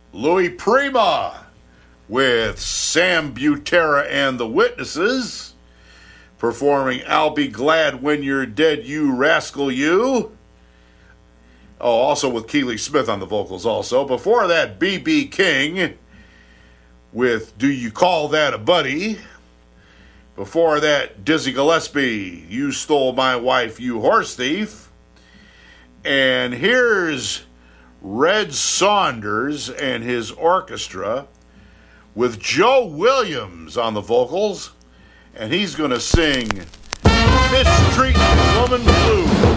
Louis Prima with Sam Butera and the Witnesses, performing I'll Be Glad When You're Dead, You Rascal You. Oh, also with Keely Smith on the vocals also. Before that, B.B. King with Do You Call That a Buddy? Before that, Dizzy Gillespie, You Stole My Wife, You Horse Thief. And here's Red Saunders and his orchestra with Joe Williams on the vocals, and he's going to sing Mistreating Woman Blue.